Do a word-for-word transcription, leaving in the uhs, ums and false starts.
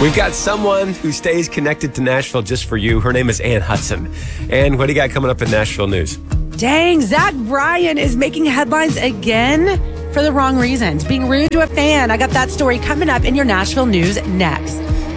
We've got someone who stays connected to Nashville just for you. Her name is Ann Hudson. Ann, what do you got coming up in Nashville news? Dang, Zach Bryan is making headlines again for the wrong reasons. Being rude to a fan. I got that story coming up in your Nashville news next.